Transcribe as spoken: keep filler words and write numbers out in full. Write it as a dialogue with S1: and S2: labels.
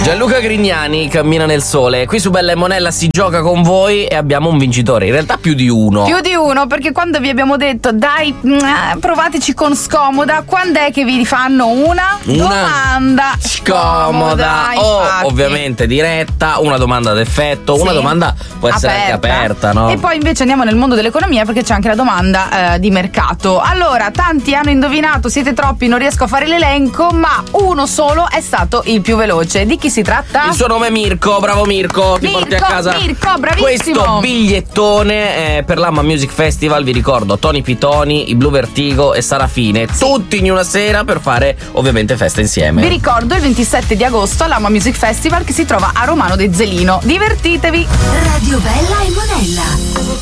S1: Gianluca Grignani cammina nel sole. Qui su Bella e Monella si gioca con voi e abbiamo un vincitore. In realtà più di uno.
S2: Più di uno, perché quando vi abbiamo detto dai, provateci con Scomoda, quando è che vi fanno una,
S1: una
S2: domanda
S1: scomoda? O
S2: infatti.
S1: ovviamente diretta, una domanda d'effetto,
S2: Sì.
S1: una domanda può essere
S2: Aperta.
S1: anche aperta, no?
S2: E poi invece andiamo nel mondo dell'economia, perché c'è anche la domanda eh, di mercato. Allora, tanti hanno indovinato, siete troppi, non riesco a fare l'elenco, ma uno solo è stato il più veloce. Di chi si tratta?
S1: Il suo nome è Mirko, bravo Mirko, ti
S2: Mirko,
S1: porti a casa
S2: Mirko, bravissimo.
S1: questo bigliettone eh, per l'Amma Music Festival. Vi ricordo Tony Pitoni, i Blue Vertigo e Sarafine, sì. Tutti in una sera per fare ovviamente festa insieme.
S2: Vi ricordo il ventisette di agosto all'Amma Music Festival, che si trova a Romano de Zelino. Divertitevi.
S3: Radio Bella e Monella.